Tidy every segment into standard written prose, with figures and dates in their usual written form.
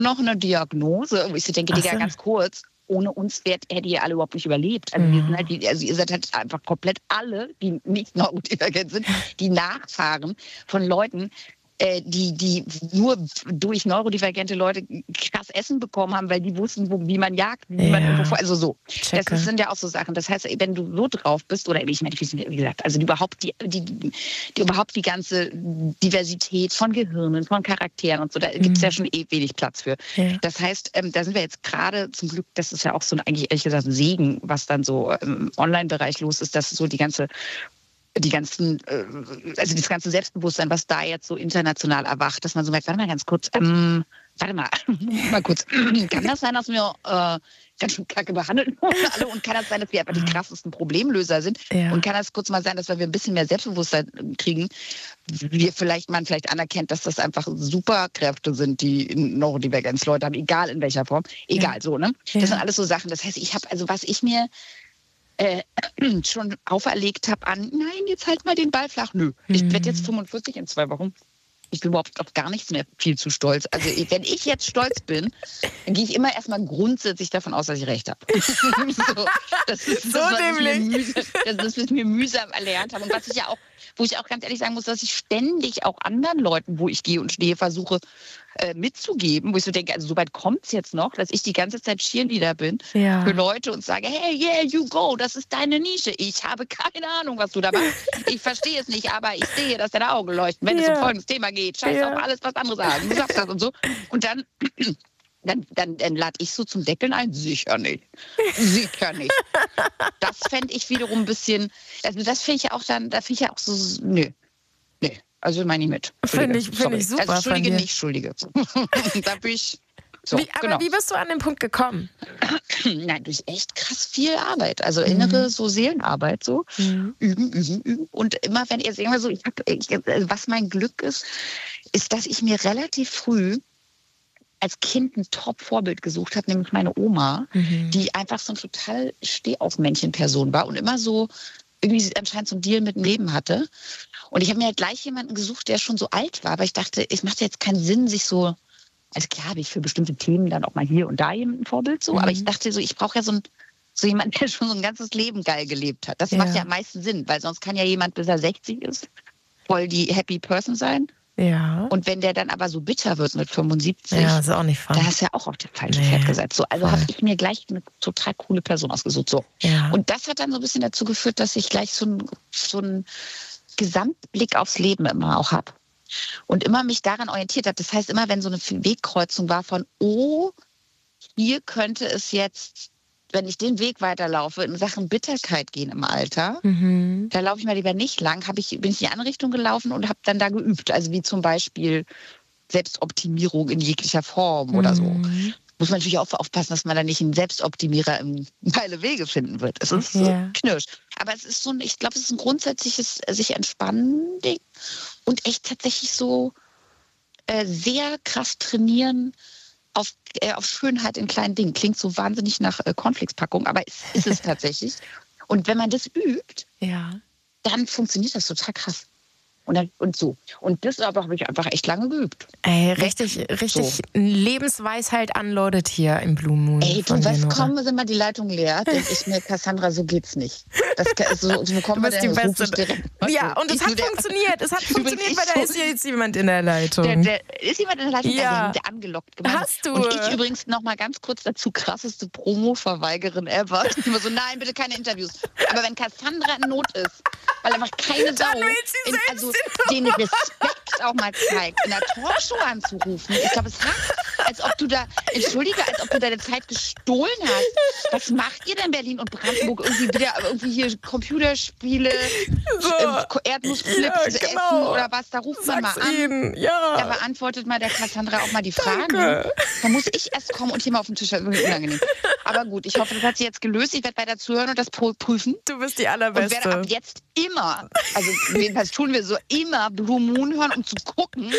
noch eine Diagnose. Wo ich so denke, Digga, ganz kurz, ohne uns hätte ihr alle überhaupt nicht überlebt. Also, wir sind halt ihr seid halt einfach komplett alle, die nicht neurodivergent sind, die Nachfahren von Leuten, die nur durch neurodivergente Leute krass Essen bekommen haben, weil die wussten, wie man jagt, wie man irgendwo, also so. Das sind ja auch so Sachen. Das heißt, wenn du so drauf bist, oder ich meine, wie gesagt, also überhaupt die ganze Diversität von Gehirnen, von Charakteren und so, da gibt es ja schon wenig Platz für. Ja. Das heißt, da sind wir jetzt gerade zum Glück, das ist ja auch so eigentlich ehrlich gesagt ein Segen, was dann so im Online-Bereich los ist, dass so das ganze Selbstbewusstsein, was da jetzt so international erwacht, dass man so merkt, warte mal ganz kurz, mal kurz, kann das sein, dass wir ganz schön kacke behandelt wurden alle und kann das sein, dass wir einfach die krassesten Problemlöser sind und kann das kurz mal sein, dass wir ein bisschen mehr Selbstbewusstsein kriegen, man vielleicht anerkennt, dass das einfach Superkräfte sind, die Neurodivergenz-Leute haben, egal in welcher Form, so, ne? Das sind alles so Sachen, das heißt, was ich mir schon auferlegt habe nein, jetzt halt mal den Ball flach. Nö, ich werde jetzt 45 in 2 Wochen. Ich bin überhaupt auf gar nichts mehr viel zu stolz. Also wenn ich jetzt stolz bin, dann gehe ich immer erstmal grundsätzlich davon aus, dass ich recht habe. Das ist was ich mir mühsam erlernt habe. Und wo ich auch ganz ehrlich sagen muss, dass ich ständig auch anderen Leuten, wo ich gehe und stehe, versuche mitzugeben, wo ich so denke, also so weit kommt es jetzt noch, dass ich die ganze Zeit Cheerleader bin für Leute und sage, hey, yeah, you go, das ist deine Nische. Ich habe keine Ahnung, was du da machst. Ich verstehe es nicht, aber ich sehe, dass deine Augen leuchten, wenn es um folgendes Thema geht. Scheiß auf alles, was andere sagen. Du sagst das und so. Und dann lade ich so zum Deckeln ein. Sicher nicht. Sicher nicht. Das fände ich wiederum ein bisschen, also das finde ich ja auch so, nö. Also meine ich mit. Finde ich super. Also Entschuldige, nicht Schuldige. Da bin ich so. Wie bist du an den Punkt gekommen? Nein, durch echt krass viel Arbeit. Also innere so Seelenarbeit so. Üben. Und immer wenn ihr sagen wir so, was mein Glück ist, dass ich mir relativ früh als Kind ein Top-Vorbild gesucht habe, nämlich meine Oma, die einfach so ein total Stehauf-Männchen-Person war und immer so irgendwie anscheinend so ein Deal mit dem Leben hatte. Und ich habe mir halt gleich jemanden gesucht, der schon so alt war, aber ich dachte, es macht jetzt keinen Sinn, sich so, also klar habe ich für bestimmte Themen dann auch mal hier und da jemanden Vorbild so, aber ich dachte so, ich brauche ja so jemanden, der schon so ein ganzes Leben geil gelebt hat. Das macht ja am meisten Sinn, weil sonst kann ja jemand, bis er 60 ist, voll die Happy Person sein. Ja. Und wenn der dann aber so bitter wird mit 75, ist auch nicht fun. Da ist ja auch auf der falsche Pferd gesetzt. So, also habe ich mir gleich eine total coole Person ausgesucht. So. Ja. Und das hat dann so ein bisschen dazu geführt, dass ich gleich so einen Gesamtblick aufs Leben immer auch habe. Und immer mich daran orientiert habe. Das heißt, immer wenn so eine Wegkreuzung war von, hier könnte es jetzt, wenn ich den Weg weiterlaufe, in Sachen Bitterkeit gehen im Alter, da laufe ich mal lieber nicht lang, bin ich in die andere Richtung gelaufen und habe dann da geübt. Also wie zum Beispiel Selbstoptimierung in jeglicher Form oder so. Muss man natürlich auch aufpassen, dass man da nicht einen Selbstoptimierer im Weile Wege finden wird. Es ist so knirsch. Aber es ist ich glaube, es ist ein grundsätzliches sich entspannen Ding und echt tatsächlich so sehr krass trainieren auf Schönheit in kleinen Dingen. Klingt so wahnsinnig nach Cornflakes-Packung, aber ist es tatsächlich. Und wenn man das übt, dann funktioniert das total krass. Und so. Und das aber habe ich einfach echt lange geübt. Ey, richtig Lebensweisheit unloaded hier im Blue Moon. Ey, du weißt, kaum sind mal die Leitung leer, denke ich mir, Cassandra, so geht's nicht. So bekommen wir die Beste. Ja, und es hat funktioniert. Es hat funktioniert, weil da ist jetzt jemand in der Leitung. Ist jemand in der Leitung? Ja. Der angelockt. Hast du. Und ich übrigens noch mal ganz kurz dazu, krasseste Promo-Verweigerin ever. Immer so, nein, bitte keine Interviews. Aber wenn Cassandra in Not ist, weil einfach keine Sau, den Respekt auch mal zeigt, in der Talkshow anzurufen. Ich glaube, es reicht, als ob du deine Zeit gestohlen hast. Was macht ihr denn in Berlin und Brandenburg? Irgendwie hier Computerspiele, Erdnussflips essen oder was? Da ruft man mal an. Da beantwortet mal der Cassandra auch mal die Fragen. Da muss ich erst kommen und hier mal auf den Tisch. Das ist wirklich unangenehm. Aber gut, ich hoffe, das hat sich jetzt gelöst. Ich werde weiter zuhören und das prüfen. Du bist die Allerbeste. Und werde ab jetzt immer, also das tun wir so, immer Blue Moon hören, um zu gucken,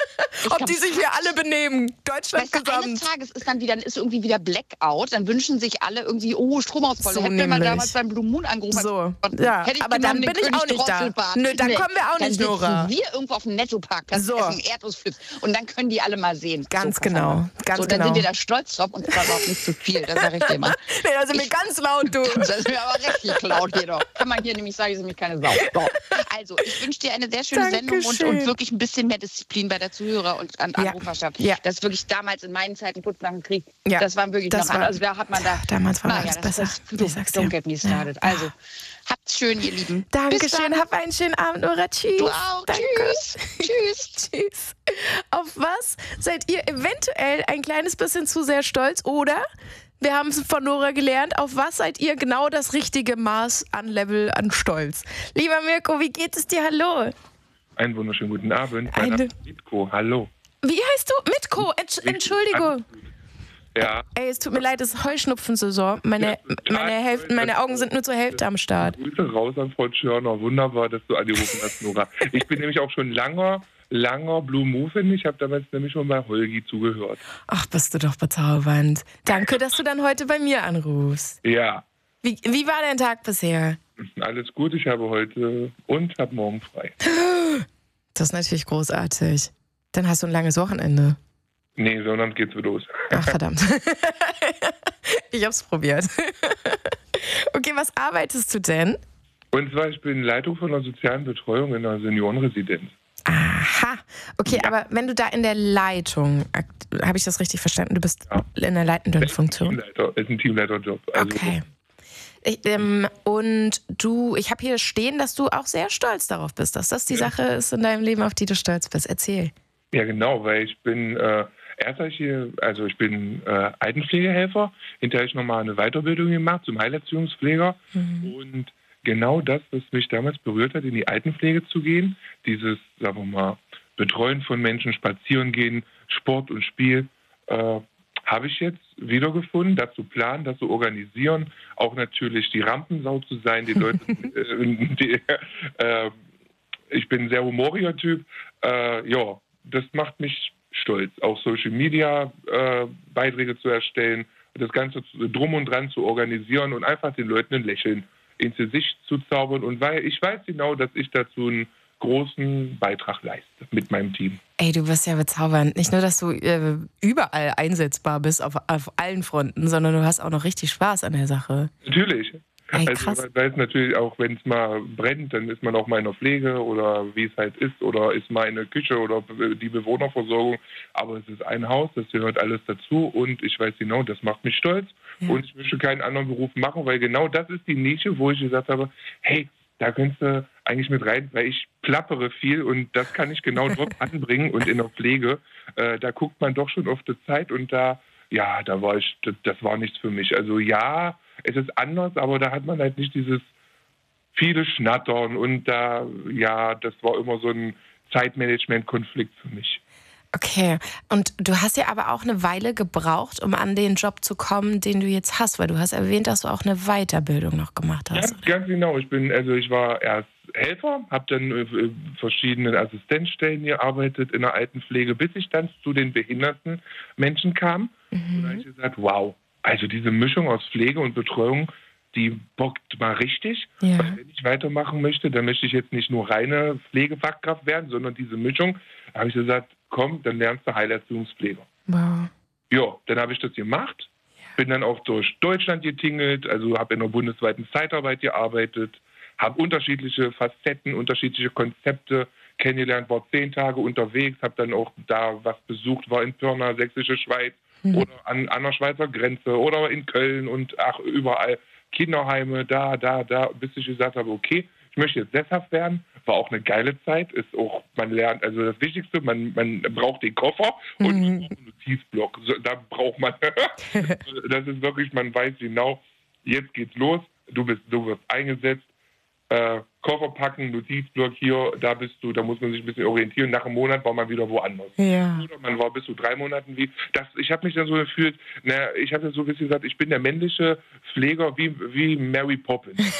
ob die sich hier alle benehmen. Deutschland gesamt. Eines Tages ist irgendwie wieder Blackout. Dann wünschen sich nämlich alle irgendwie, Stromausfall. So Hätten wir mal nämlich. damals beim Blue Moon angerufen. So, ja, hätte ich aber dann genommen, bin ich auch nicht da. Nö, dann kommen wir auch nicht, Nora. Dann sitzen wir irgendwo auf dem Nettopark, So. essen Erdnussflips und dann können die alle mal sehen. Ganz so, genau, ganz so, dann genau. sind wir da stolz drauf und das war auch nicht zu viel, das sage ich dir mal. Nee, da sind wir ganz laut, du. Das ist mir aber richtig laut hier doch. Kann man hier nämlich sagen, ich bin nämlich keine Sau. So. Also, ich wünsche dir eine sehr schöne Sendung und wirklich ein bisschen mehr Disziplin bei der Zuhörer und an Anruferschaft. Ja. Das ist wirklich damals in meinen Zeiten, kurz nach dem Krieg, Ja. das waren wirklich Das noch andere. Also, da hat man da. Damals war alles besser. Ich sag's dir. Don't get me started. Ja. Also, habt's schön, ihr Lieben. Bis Dankeschön, dann. hab einen schönen Abend, Nora. Tschüss. Du auch. Danke. Tschüss. Tschüss. Tschüss. Auf was seid ihr eventuell ein kleines bisschen zu sehr stolz? Oder, wir haben es von Nora gelernt, auf was seid ihr genau das richtige Maß an Level an Stolz? Lieber Mirko, wie geht es dir? Hallo. Einen wunderschönen guten Abend. Mein Name ist Mitko. Hallo. Wie heißt du? Mitko. Entschuldigung. Ja. Ey, es tut mir leid, es ist Heuschnupfensaison. Meine Augen sind nur zur Hälfte am Start. Grüße raus an Frau Tschörner. Wunderbar, dass du angerufen hast, Nora. Ich bin nämlich auch schon langer Blue Move. Ich habe damals nämlich schon bei Holgi zugehört. Ach, bist du doch bezaubernd. Danke, dass du dann heute bei mir anrufst. Ja. Wie war dein Tag bisher? Alles gut. Ich habe heute und habe morgen frei. Das ist natürlich großartig. Dann hast du ein langes Wochenende. Nee, sondern geht's wieder los. Ach, verdammt. Ich hab's probiert. Okay, was arbeitest du denn? Und zwar, ich bin Leitung von der sozialen Betreuung in einer Seniorenresidenz. Aha. Okay, aber wenn du da in der Leitung, habe ich das richtig verstanden? Du bist in der leitenden Funktion? Ist ein Teamleiterjob. Also Okay. Und ich habe hier stehen, dass du auch sehr stolz darauf bist, dass das die Sache ist in deinem Leben, auf die du stolz bist. Erzähl. Ja, genau, weil ich bin ich bin Altenpflegehelfer. Hinterher habe ich nochmal eine Weiterbildung gemacht zum Heilerziehungspfleger. Und genau das, was mich damals berührt hat, in die Altenpflege zu gehen, dieses, sagen wir mal, Betreuen von Menschen, Spazieren gehen, Sport und Spiel, habe ich jetzt wiedergefunden, das zu planen, das zu organisieren, auch natürlich die Rampensau zu sein, die Leute, ich bin ein sehr humoriger Typ, das macht mich stolz, auch Social Media Beiträge zu erstellen, das Ganze drum und dran zu organisieren und einfach den Leuten ein Lächeln ins Gesicht zu zaubern. Und weil ich weiß genau, dass ich dazu einen großen Beitrag leiste mit meinem Team. Ey, du bist ja bezaubernd. Nicht nur, dass du überall einsetzbar bist, auf allen Fronten, sondern du hast auch noch richtig Spaß an der Sache. Natürlich. Ey, krass. Also, weil es natürlich auch, wenn es mal brennt, dann ist man auch mal in der Pflege oder wie es halt ist oder ist mal in der Küche oder die Bewohnerversorgung. Aber es ist ein Haus, das gehört alles dazu und ich weiß genau, das macht mich stolz. Ja. Und ich möchte keinen anderen Beruf machen, weil genau das ist die Nische, wo ich gesagt habe, hey, da könntest du eigentlich mit rein, weil ich plappere viel und das kann ich genau dort anbringen und in der Pflege, da guckt man doch schon auf die Zeit und das war nichts für mich. Also ja, es ist anders, aber da hat man halt nicht dieses viele Schnattern und das war immer so ein Zeitmanagement-Konflikt für mich. Okay, und du hast ja aber auch eine Weile gebraucht, um an den Job zu kommen, den du jetzt hast, weil du hast erwähnt, dass du auch eine Weiterbildung noch gemacht hast. Ja, ganz genau. Ich war erst Helfer, habe dann verschiedenen Assistenzstellen gearbeitet in der Altenpflege, bis ich dann zu den behinderten Menschen kam. Und da habe ich gesagt, wow, also diese Mischung aus Pflege und Betreuung, die bockt mal richtig. Ja. Und wenn ich weitermachen möchte, dann möchte ich jetzt nicht nur reine Pflegefachkraft werden, sondern diese Mischung. Da habe ich gesagt, komm, dann lernst du Heilerziehungspfleger. Wow. Ja, dann habe ich das gemacht. Bin dann auch durch Deutschland getingelt, also habe in der bundesweiten Zeitarbeit gearbeitet, habe unterschiedliche Facetten, unterschiedliche Konzepte kennengelernt, war 10 Tage unterwegs, habe dann auch da was besucht, war in Pirna, Sächsische Schweiz oder an der Schweizer Grenze oder in Köln und überall Kinderheime, da, bis ich gesagt habe, okay, ich möchte jetzt sesshaft werden, war auch eine geile Zeit, ist auch, man lernt, also das Wichtigste, man braucht den Koffer und man braucht einen Notizblock, da braucht man, das ist wirklich, man weiß genau, jetzt geht's los, du wirst eingesetzt, Koffer packen, Notizblock hier, da muss man sich ein bisschen orientieren. Nach einem Monat war man wieder woanders. Ja. Oder man war bis zu 3 Monaten ich habe mich dann so gefühlt, ich habe so ein bisschen gesagt, ich bin der männliche Pfleger wie Mary Poppins.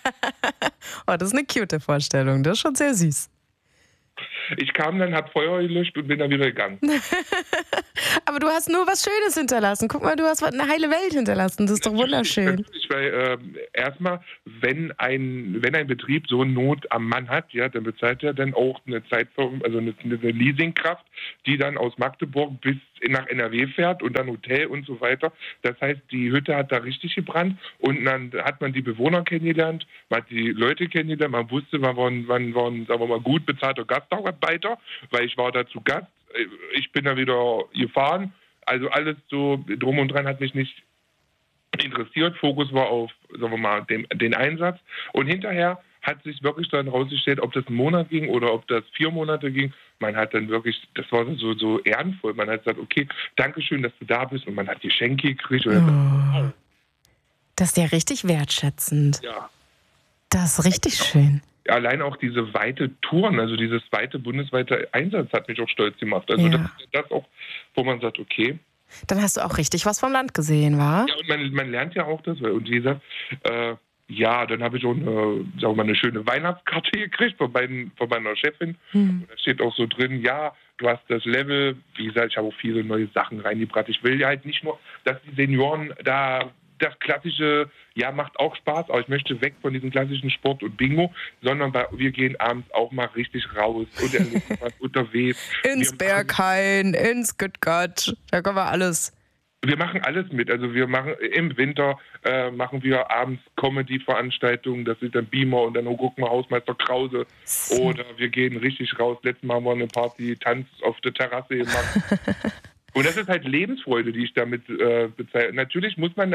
Oh, das ist eine cute Vorstellung, das ist schon sehr süß. Ich kam dann, hab Feuer gelöscht und bin dann wieder gegangen. Aber du hast nur was Schönes hinterlassen. Guck mal, du hast eine heile Welt hinterlassen. Das ist doch wunderschön. Natürlich, weil erstmal, wenn ein Betrieb so Not am Mann hat, ja, dann bezahlt er dann auch eine also eine Leasingkraft, die dann aus Magdeburg bis nach NRW fährt und dann Hotel und so weiter. Das heißt, die Hütte hat da richtig gebrannt und dann hat man die Bewohner kennengelernt, man hat die Leute kennengelernt, man wusste, man war sagen wir mal, gut bezahlter Gastarbeiter, weil ich war da zu Gast. Ich bin da wieder gefahren. Also alles so drum und dran hat mich nicht interessiert. Fokus war auf, sagen wir mal, den Einsatz. Und hinterher hat sich wirklich dann rausgestellt, ob das einen Monat ging oder ob das 4 Monate ging. Man hat dann wirklich, das war so ehrenvoll. Man hat gesagt, okay, Dankeschön, dass du da bist. Und man hat Geschenke gekriegt. Und das ist ja richtig wertschätzend. Ja. Das ist richtig schön. Allein auch diese weite Touren, also dieses bundesweite Einsatz hat mich auch stolz gemacht. Also das ist das auch, wo man sagt, okay. Dann hast du auch richtig was vom Land gesehen, wa? Ja, und man lernt ja auch das. Und wie gesagt, dann habe ich auch eine schöne Weihnachtskarte gekriegt von meiner Chefin. Und da steht auch so drin, ja, du hast das Level, wie gesagt, ich habe auch viele neue Sachen reingebracht. Ich will ja halt nicht nur, dass die Senioren da das klassische, ja, macht auch Spaß, aber ich möchte weg von diesem klassischen Sport und Bingo, sondern wir gehen abends auch mal richtig raus und erleben was unterwegs. Ins Berghain, ins Güttgott, da können wir alles. Wir machen alles mit. Also wir machen im Winter machen wir abends Comedy-Veranstaltungen, das ist dann Beamer und dann gucken wir Hausmeister Krause. Oder wir gehen richtig raus. Letztes Mal haben wir eine Party, Tanz auf der Terrasse gemacht. Und das ist halt Lebensfreude, die ich damit bezeichne. Natürlich muss man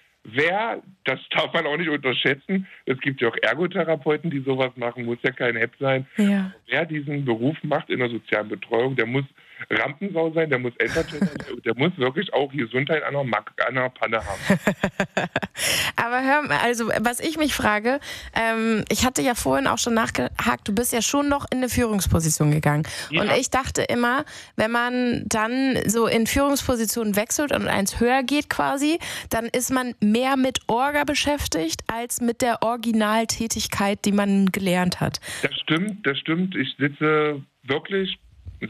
das darf man auch nicht unterschätzen. Es gibt ja auch Ergotherapeuten, die sowas machen, muss ja kein Hepp sein. Ja. Wer diesen Beruf macht in der sozialen Betreuung, der muss Rampensau sein, der muss Entertainer sein, der muss wirklich auch Gesundheit an der Panne haben. Aber hör mal, also was ich mich frage, ich hatte ja vorhin auch schon nachgehakt, du bist ja schon noch in eine Führungsposition gegangen. Ja. Und ich dachte immer, wenn man dann so in Führungspositionen wechselt und eins höher geht quasi, dann ist man mehr mit Orga beschäftigt, als mit der Originaltätigkeit, die man gelernt hat. Das stimmt. Ich sitze wirklich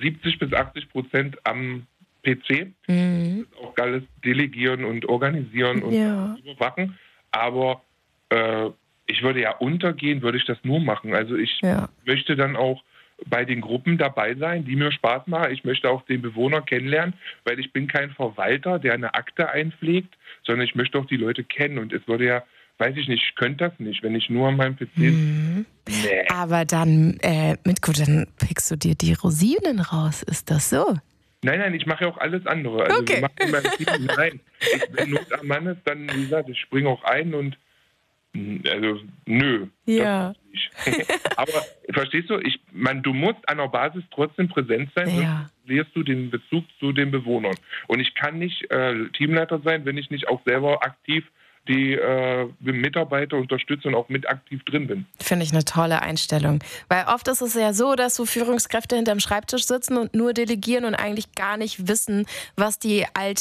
70-80% am PC. Das ist auch alles delegieren und organisieren und überwachen. Aber ich würde ja untergehen, würde ich das nur machen. Also ich möchte dann auch bei den Gruppen dabei sein, die mir Spaß machen. Ich möchte auch den Bewohner kennenlernen, weil ich bin kein Verwalter, der eine Akte einpflegt, sondern ich möchte auch die Leute kennen. Und es würde ja, weiß ich nicht, ich könnte das nicht, wenn ich nur an meinem PC... Nee. Aber dann, dann pickst du dir die Rosinen raus, ist das so? Nein, ich mache ja auch alles andere. Also wir machen in meinem Team, nein, wenn Not am Mann ist, dann, wie gesagt, ich springe auch ein und also, nö. Ja. Aber verstehst du, du musst an der Basis trotzdem präsent sein, sonst verlierst du den Bezug zu den Bewohnern. Und ich kann nicht Teamleiter sein, wenn ich nicht auch selber aktiv die Mitarbeiter unterstütze und auch mit aktiv drin bin. Finde ich eine tolle Einstellung. Weil oft ist es ja so, dass so Führungskräfte hinterm Schreibtisch sitzen und nur delegieren und eigentlich gar nicht wissen, was die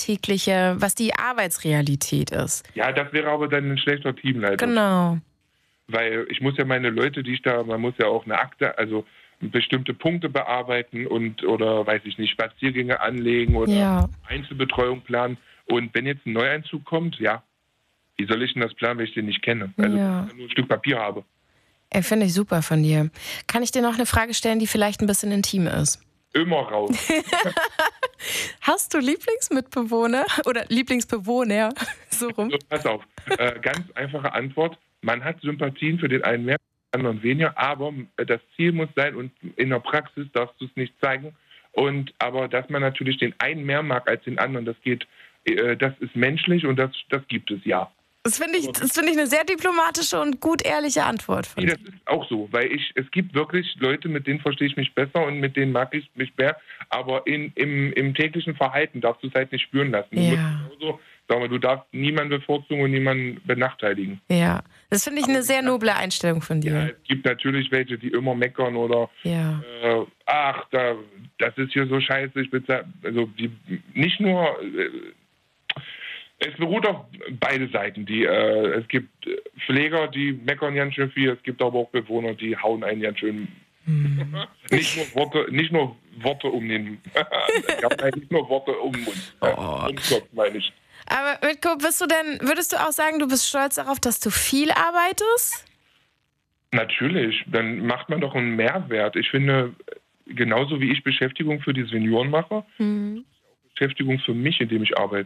Arbeitsrealität ist. Ja, das wäre aber dann ein schlechter Teamleiter. Genau. Weil ich muss ja meine Leute, man muss ja auch eine Akte, also bestimmte Punkte bearbeiten oder weiß ich nicht, Spaziergänge anlegen oder Einzelbetreuung planen. Und wenn jetzt ein Neueinzug kommt, wie soll ich denn das planen, wenn ich den nicht kenne? Also wenn ich nur ein Stück Papier habe. Finde ich super von dir. Kann ich dir noch eine Frage stellen, die vielleicht ein bisschen intim ist? Immer raus. Hast du Lieblingsmitbewohner oder Lieblingsbewohner? So rum. Also, pass auf, ganz einfache Antwort. Man hat Sympathien für den einen mehr, für den anderen weniger, aber das Ziel muss sein, und in der Praxis darfst du es nicht zeigen, aber dass man natürlich den einen mehr mag als den anderen, das ist menschlich und das gibt es, ja. Das finde ich eine sehr diplomatische und gut ehrliche Antwort. Das ist auch so, weil es gibt wirklich Leute, mit denen verstehe ich mich besser und mit denen mag ich mich mehr, aber im täglichen Verhalten darfst du es halt nicht spüren lassen. Du darfst niemanden bevorzugen und niemanden benachteiligen. Ja, das finde ich eine sehr noble Einstellung von dir. Ja, es gibt natürlich welche, die immer meckern oder das ist hier so scheiße, nicht nur... Es beruht auf beide Seiten. Es gibt Pfleger, die meckern ganz schön viel. Es gibt aber auch Bewohner, die hauen einen ganz schön Nicht nur Worte um den ich habe eigentlich nur Worte um den Mund. Um Kopf, meine ich. Aber Mitko, würdest du auch sagen, du bist stolz darauf, dass du viel arbeitest? Natürlich, dann macht man doch einen Mehrwert. Ich finde, genauso wie ich Beschäftigung für die Senioren mache, Beschäftigung für mich, indem ich arbeite.